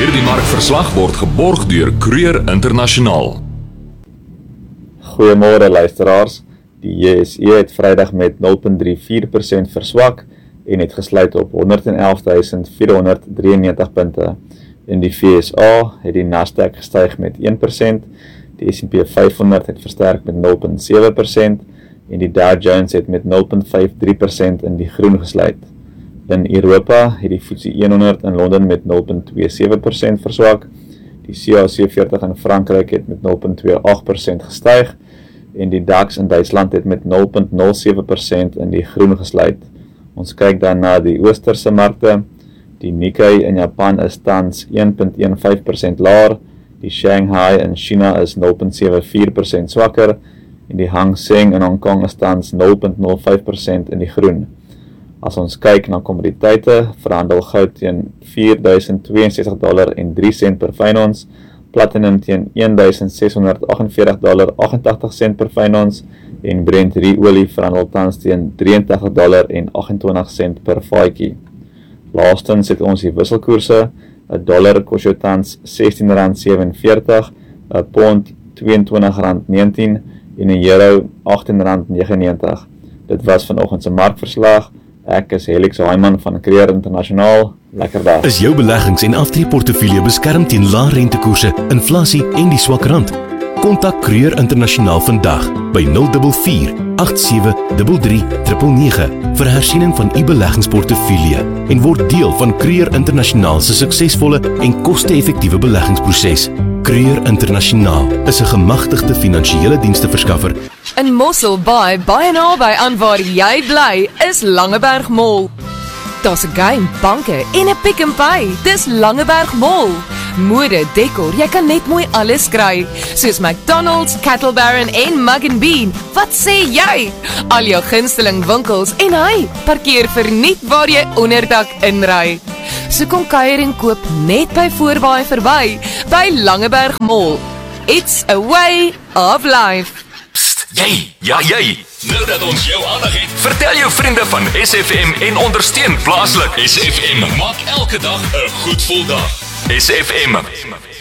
Hierdie markverslag word geborg deur Kruger Internasionaal. Goeiemôre luisteraars. Die JSE het Vrydag met 0,34% verswak en het gesluit op 111.493 punte. In die VSA het die Nasdaq gestyg met 1%, die S&P 500 het versterk met 0,7% en die Dow Jones het met 0,53% in die groen gesluit. In Europa het die FTSE 100 in Londen met 0,27% verswak, die CAC 40 in Frankryk het met 0,28% gestyg en die DAX in Duitsland het met 0,07% in die groen gesluit. Ons kyk dan na die oosterse markte. Die Nikkei in Japan is tans 1,15% laer, die Shanghai in China is 0,74% swakker en die Hang Seng in Hong Kong is tans 0,05% in die groen. As ons kyk na kommoditeite, verhandel goud teen $4,062.03 per fyn ons, platinum teen $1,648.88 per fyn ons en Brent olie verhandel tans teen $83.28 per vatjie. Laastens het ons die wisselkoerse. 'n dollar kos jou tans R16.47, 'n pond R22.19 en 'n euro R18.99. Dit was vanoggend se markverslag. Ek is Helix Heiman van Kruger Internasionaal. Lekker dag. Is jou beleggings- en aftreeportefeulje beskerm teen lae rentekoerse, inflasie en die swak rand? Kontak Kruger Internasionaal vandag by 044 87 33 vir hersiening van u beleggingsportefeulje en word deel van Kruger Internasionaal se suksesvolle en koste-effektiewe beleggingsproses. Kruger Internasionaal is 'n gemagtigde finansiële diensteverskaffer. In Mossel Bay, baie naby aan waar jy bly, is Langeberg Mall. Daar's 'n game, banke en 'n Pick n Pay. Dis Langeberg Mall. Mode, dekor, jy kan net mooi alles kry, soos McDonald's, Cattle Baron en Mug & Bean. Wat sê jy? Al jou gunsteling winkels en hy, parkeer verniet waar jy onderdak inry. So kom kuier en koop net by Voorbaai verby, by Langeberg Mall. It's a way of life. Psst, jy, ja jy. Nou dat ons jou aandag het, vertel jou vriende van SFM en ondersteun plaaslik. SFM maak elke dag 'n goed gevoel dag. SFM.